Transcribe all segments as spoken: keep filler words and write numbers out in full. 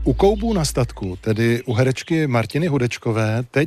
U Koubů na statku, tedy u herečky Martiny Hudečkové, teď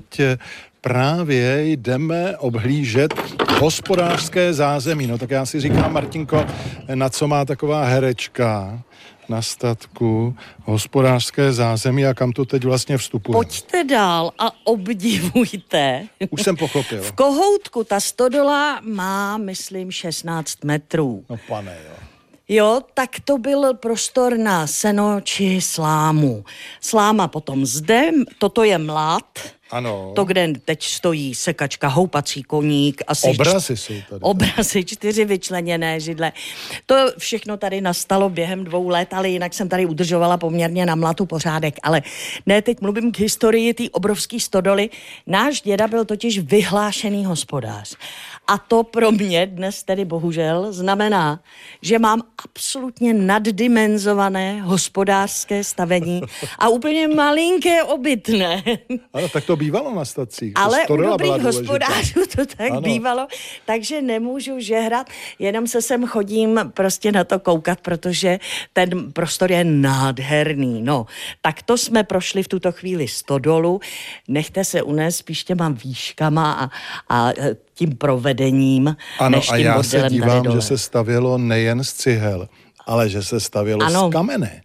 právě jdeme obhlížet hospodářské zázemí. No tak já si říkám, Martinko, na co má taková herečka na statku hospodářské zázemí a kam to teď vlastně vstupuje? Pojďte dál a obdivujte. Už jsem pochopil. V Kohoutku ta stodola má, myslím, šestnáct metrů. No pane, jo. Jo, tak to byl prostor na seno či slámu. Sláma potom zde, toto je mlad. Ano. To, kde teď stojí sekačka, houpací koník. Asi obrazy čty- jsou tady. Obrazy, čtyři vyčleněné židle. To všechno tady nastalo během dvou let, ale jinak jsem tady udržovala poměrně na mlatu pořádek. Ale ne, teď mluvím k historii té obrovské stodoly. Náš děda byl totiž vyhlášený hospodář. A to pro mě dnes tedy bohužel znamená, že mám absolutně naddimenzované hospodářské stavení a úplně malinké obytné. Ano, tak to bývalo na stacích. Ale u dobrých hospodářů to tak ano. bývalo, takže nemůžu žehrat, jenom se sem chodím prostě na to koukat, protože ten prostor je nádherný. No, tak to jsme prošli v tuto chvíli stodolu. Nechte se unést spíš těma výškama a, a tím provedením, ano, než tím a já bordelem se dívám, dole. že se stavělo nejen z cihel, ale že se stavělo ano. z kamene.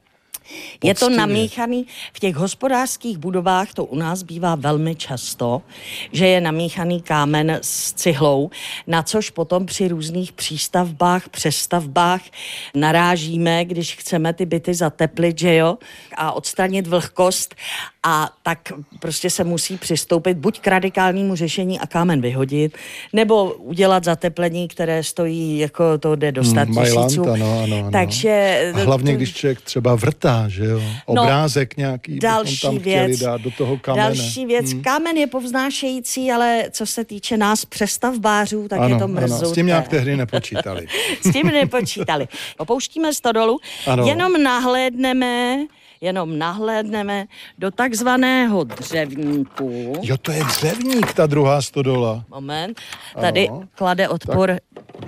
Je to namíchaný, v těch hospodářských budovách to u nás bývá velmi často, že je namíchaný kámen s cihlou, na což potom při různých přístavbách, přestavbách narážíme, když chceme ty byty zateplit, že jo, a odstranit vlhkost, a tak prostě se musí přistoupit buď k radikálnímu řešení a kámen vyhodit, nebo udělat zateplení, které stojí, jako to jde do sta tisíců. Ano, ano, ano. Takže a hlavně, to, když člověk třeba vrtá, že jo, obrázek no, nějaký, další tam věc, chtěli dát do toho kamene. Další věc, hmm. kámen je povznášející, ale co se týče nás přestavbářů, tak ano, je to mrzuté. Ano, s tím nějak tehdy nepočítali. S tím nepočítali. Opouštíme stodolu, ano. jenom nahlédneme jenom nahlédneme do takzvaného dřevníku. Jo, to je dřevník, ta druhá stodola. Moment, tady ano. klade odpor tak.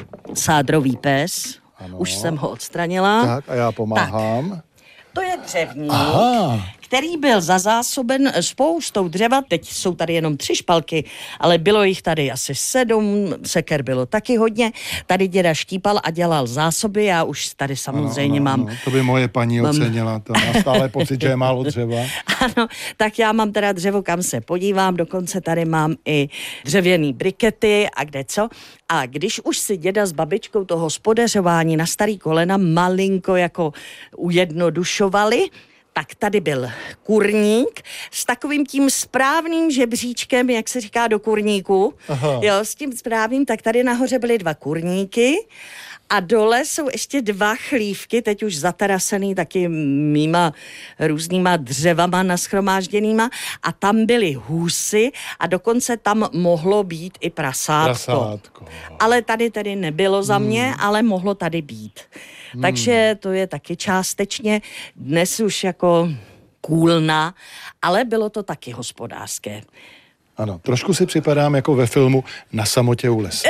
sádrový pes. Ano. Už jsem ho odstranila. Tak a já pomáhám. Tak. To je dřevník, Aha. který byl zazásoben spoustou dřeva. Teď jsou tady jenom tři špalky, ale bylo jich tady asi sedm, seker bylo taky hodně. Tady děda štípal a dělal zásoby, já už tady samozřejmě ano, ano, mám... Ano. To by moje paní mám... ocenila, to má stále pocit, že je málo dřeva. Ano, tak já mám teda dřevo, kam se podívám, dokonce tady mám i dřevěný brikety a kde co. A když už si děda s babičkou to hospodařování na starý kolena malinko jako ujednodušovali, tak tady byl kurník s takovým tím správným žebříčkem, jak se říká do kurníku. Aha. Jo, s tím správným, tak tady nahoře byly dva kurníky a dole jsou ještě dva chlívky, teď už zaterasený taky mýma různýma dřevama nashromážděnýma a tam byly husy a dokonce tam mohlo být i prasátko. Prasátko. Ale tady tedy nebylo za mě, hmm. ale mohlo tady být. Hmm. Takže to je taky částečně dnes už jako kůlna, ale bylo to taky hospodářské. Ano, trošku si připadám jako ve filmu Na samotě u lesa.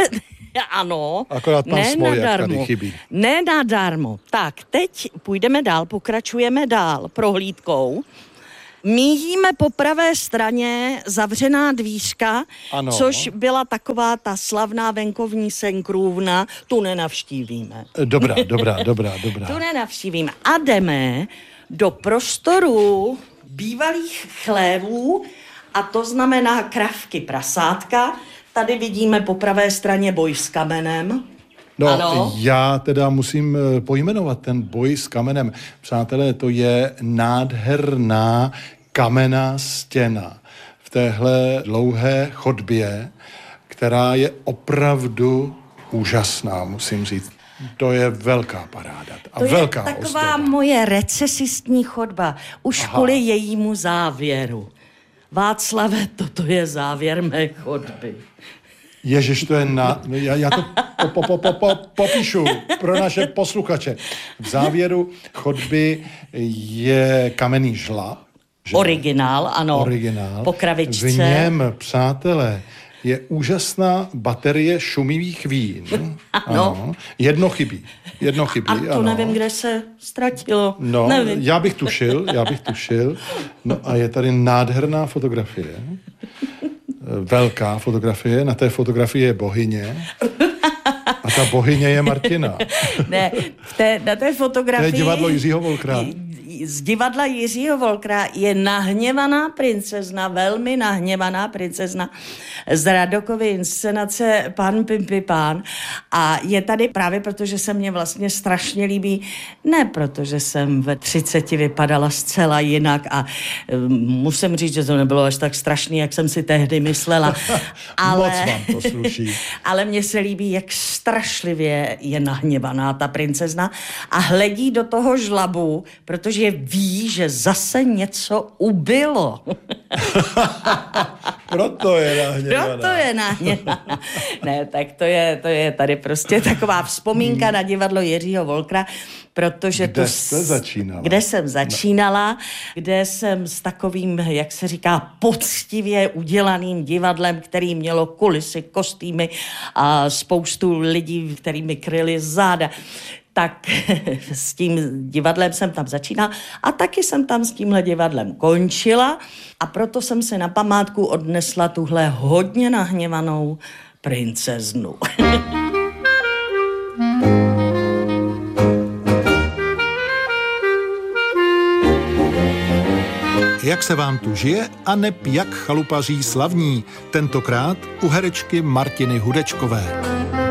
Ano. Akorát pan Smoljak tady chybí. Ne nadarmo. Tak, teď půjdeme dál, pokračujeme dál prohlídkou. Míjíme po pravé straně zavřená dvířka, ano. což byla taková ta slavná venkovní senkrůvna, tu nenavštívíme. Dobrá, dobrá, dobrá, dobrá. Tu nenavštívíme. A jdeme do prostoru bývalých chlévů, a to znamená kravky prasátka. Tady vidíme po pravé straně boj s kamenem. No, ano. já teda musím pojmenovat ten boj s kamenem. Přátelé, to je nádherná kamenná stěna v téhle dlouhé chodbě, která je opravdu úžasná, musím říct. To je velká paráda a to velká je taková ozdoba. Moje recesistní chodba, už Aha. kvůli jejímu závěru. Václave, toto je závěr mé chodby. Ježiš, to je na... Já, já to po, po, po, po, popíšu pro naše posluchače. V závěru chodby je kamenný žlab. Že? Originál, ano. Originál. Po kravičce. V něm, přátelé, je úžasná baterie šumivých vín. Ano. Ano. Jedno chybí. Jedno chybí, A to ano. nevím, kde se ztratilo. No, nevím. já bych tušil, já bych tušil. No a je tady nádherná fotografie. Velká fotografie. Na té fotografii je bohyně. A ta bohyně je Martina. Ne, v té, na té fotografii... To je divadlo Jiřího Volkra. Z divadla Jiřího Volkra je nahněvaná princezna, velmi nahněvaná princezna z Radokovy inscenace Pán Pimpi Pán. A je tady právě proto, že se mně vlastně strašně líbí, ne protože jsem ve třiceti vypadala zcela jinak a um, musím říct, že to nebylo až tak strašný, jak jsem si tehdy myslela. Ale, Moc vám to sluší. Ale mně se líbí, jak strašlivě je nahněvaná ta princezna a hledí do toho žlabu, protože ví, že zase něco ubylo. Proto je nahněvaná. Proto je nahněvaná. Ne, tak to je, to je tady prostě taková vzpomínka na divadlo Jiřího Volkra, protože Kde to... jste začínala? Kde jsem začínala, kde jsem s takovým, jak se říká, poctivě udělaným divadlem, který mělo kulisy, kostýmy a spoustu lidí, kterými kryli záda. Tak s tím divadlem jsem tam začínala a taky jsem tam s tímhle divadlem končila a proto jsem si na památku odnesla tuhle hodně nahněvanou princeznu. Jak se vám tu žije a neb jak chalupaří slavní, tentokrát u herečky Martiny Hudečkové.